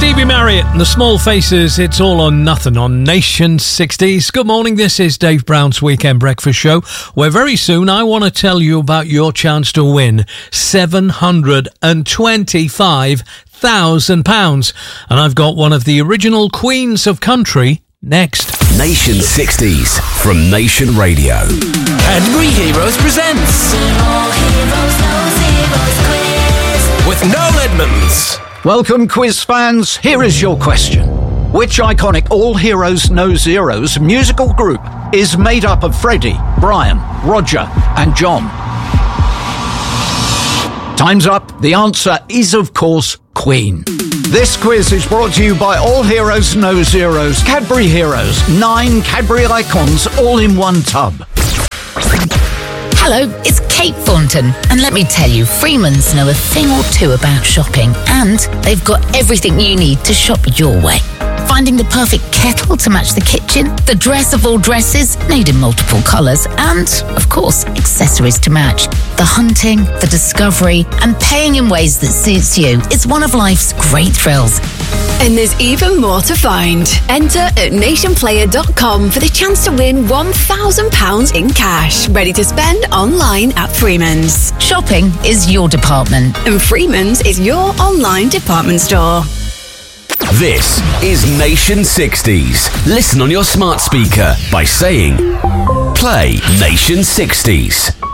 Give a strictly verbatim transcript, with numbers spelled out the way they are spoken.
Stevie Marriott and the Small Faces, It's All or Nothing on Nation sixties. Good morning, this is Dave Brown's Weekend Breakfast Show, where very soon I want to tell you about your chance to win seven hundred twenty-five thousand pounds. And I've got one of the original Queens of Country next. Nation sixties from Nation Radio. Cadbury Heroes presents with Noel Edmonds. Welcome, quiz fans. Here is your question. Which iconic All Heroes No Zeros musical group is made up of Freddie, Brian, Roger and John? Time's up. The answer is, of course, Queen. This quiz is brought to you by All Heroes No Zeros, Cadbury Heroes, nine Cadbury icons all in one tub. Hello, it's Kate Thornton, and let me tell you, Freeman's know a thing or two about shopping, and they've got everything you need to shop your way. Finding the perfect kettle to match the kitchen, the dress of all dresses, made in multiple colours, and, of course, accessories to match. The hunting, the discovery, and paying in ways that suits you is one of life's great thrills. And there's even more to find. Enter at nation player dot com for the chance to win one thousand pounds in cash, ready to spend online at Freeman's. Shopping is your department, and Freeman's is your online department store. This is Nation sixties. Listen on your smart speaker by saying, play Nation sixties.